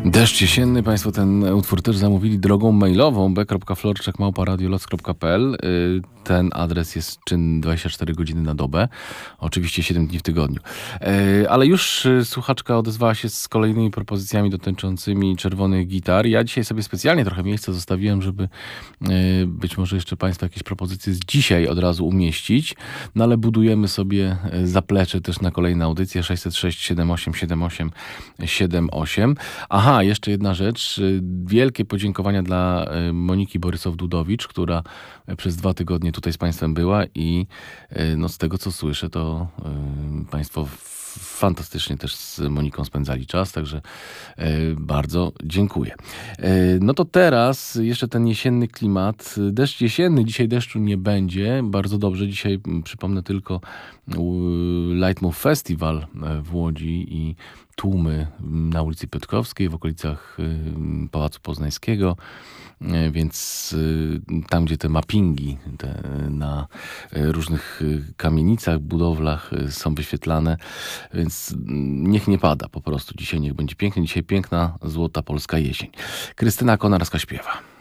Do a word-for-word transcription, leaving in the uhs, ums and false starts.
Deszcz jesienny. Państwo ten utwór też zamówili drogą mailową b kropka florczak małpa radioloc kropka p l. Ten adres jest czynny dwadzieścia cztery godziny na dobę. Oczywiście siedem dni w tygodniu. Ale już słuchaczka odezwała się z kolejnymi propozycjami dotyczącymi czerwonych gitar. Ja dzisiaj sobie specjalnie trochę miejsca zostawiłem, żeby być może jeszcze Państwa jakieś propozycje z dzisiaj od razu umieścić. No ale budujemy sobie zaplecze też na kolejne audycje. sześćset sześć siedem osiem siedem osiem siedem osiem. Aha, jeszcze jedna rzecz. Wielkie podziękowania dla Moniki Borysow-Dudowicz, która przez dwa tygodnie tutaj z Państwem była i no, z tego co słyszę, to y, Państwo fantastycznie też z Moniką spędzali czas, także y, bardzo dziękuję. Y, no to teraz jeszcze ten jesienny klimat. Deszcz jesienny, dzisiaj deszczu nie będzie. Bardzo dobrze. Dzisiaj przypomnę tylko Lightmove Festival w Łodzi i tłumy na ulicy Piotrkowskiej, w okolicach Pałacu Poznańskiego, więc tam, gdzie te mappingi te na różnych kamienicach, budowlach są wyświetlane, więc niech nie pada po prostu. Dzisiaj niech będzie pięknie. Dzisiaj piękna, złota polska jesień. Krystyna Konarska śpiewa.